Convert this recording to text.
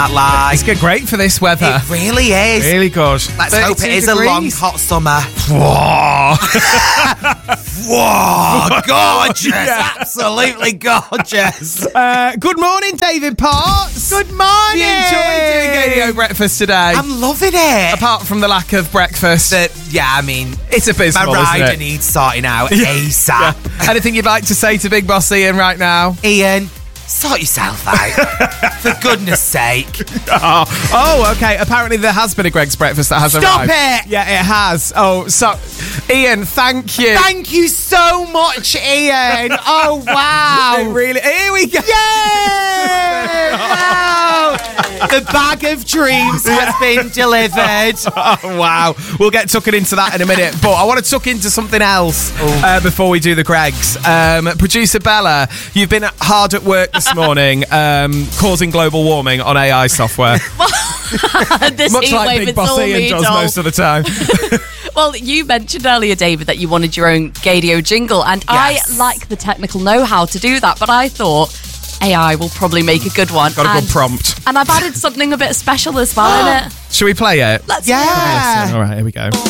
Like, It's great for this weather. it really is. Really good. Let's hope it is a long, hot summer. Whoa. Whoa, gorgeous. Absolutely gorgeous. Good morning, David Potts. Good morning. You enjoyed doing Radio Breakfast today? I'm loving it. Apart from the lack of breakfast. It's abysmal, my rider isn't it? needs sorting out ASAP. Anything you'd like to say to Big Boss Ian right now? Ian, sort yourself out. For goodness sake. Oh, okay. Apparently there has been a Greg's Breakfast that has Stop arrived. it! Yeah, it has. Oh, so Ian, thank you. Thank you so much, Ian. Oh, wow. It really. Here we go. Yay! Wow. The bag of dreams has been delivered. Oh, wow. We'll get tucking into that in a minute, but I want to tuck into something else before we do the Gregs. Producer Bella, you've been hard at work this morning, causing global warming on AI software. This Much heat like wave, Big it's Boss all Ian me, does doll. most of the time. Well, you mentioned earlier, David, that you wanted your own Gadio jingle, and Yes. I like the technical know-how to do that, but I thought AI will probably make a good one. Got a good prompt. And I've added something a bit special as well in it. Should we play it? Let's Yeah. All right, here we go.